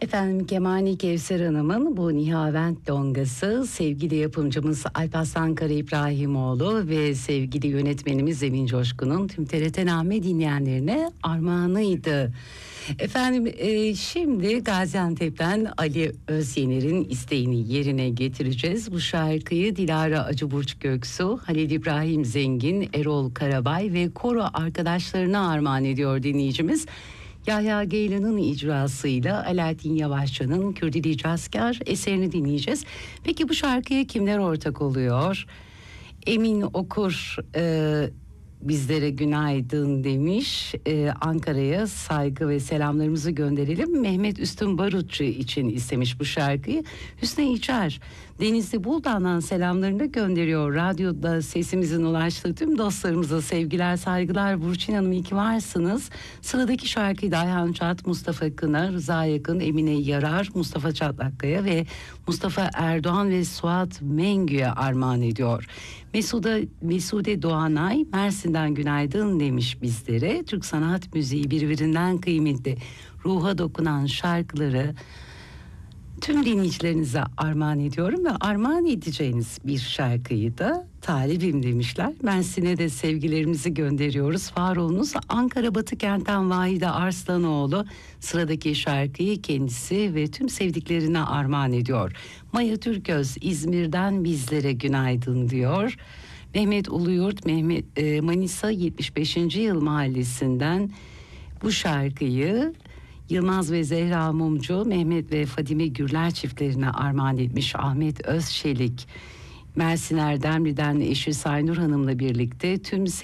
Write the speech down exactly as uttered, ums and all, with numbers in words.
Efendim Kemani Kevser Hanım'ın bu Nihavent Dongası sevgili yapımcımız Alparslan Kara İbrahimoğlu ve sevgili yönetmenimiz Emin Coşkun'un tüm T R T Name dinleyenlerine armağanıydı. Efendim e, şimdi Gaziantep'ten Ali Özyener'in isteğini yerine getireceğiz. Bu şarkıyı Dilara Acıburç Göksu, Halil İbrahim Zengin, Erol Karabay ve koro arkadaşlarına armağan ediyor dinleyicimiz. Yahya Geylan'ın icrasıyla Alaaddin Yavaşçı'nın Kürdili Cazkar eserini dinleyeceğiz. Peki bu şarkıya kimler ortak oluyor? Emin Okur e, bizlere günaydın demiş. E, Ankara'ya saygı ve selamlarımızı gönderelim. Mehmet Üstün Barutçu için istemiş bu şarkıyı. Hüsnü İçer Denizli Buldan'dan selamlarını gönderiyor. Radyoda sesimizin ulaştığı tüm dostlarımıza sevgiler, saygılar. Burçin Hanım iyi ki varsınız. Sıradaki şarkıyı da Ayhan Çat, Mustafa Kınar, Rıza Yakın, Emine Yarar, Mustafa Çatlakkaya ve Mustafa Erdoğan ve Suat Mengü'ye armağan ediyor. Mesude, Mesude Doğanay Mersin'den günaydın demiş bizlere. Türk sanat müziği birbirinden kıymetli, ruha dokunan şarkıları tüm dinleyicilerinize armağan ediyorum ve armağan edeceğiniz bir şarkıyı da talibim demişler. Mersin'e de sevgilerimizi gönderiyoruz. Var olunuz. Ankara Batı Kent'ten Vahide Arslanoğlu sıradaki şarkıyı kendisi ve tüm sevdiklerine armağan ediyor. Maya Türköz İzmir'den bizlere günaydın diyor. Mehmet Uluyurt Mehmet e, Manisa yetmiş beşinci Yıl Mahallesi'nden bu şarkıyı Yılmaz ve Zehra Mumcu, Mehmet ve Fadime Gürler çiftlerine armağan etmiş. Ahmet Özçelik Mersin Erdemli'den eşi Saynur Hanım'la birlikte tüm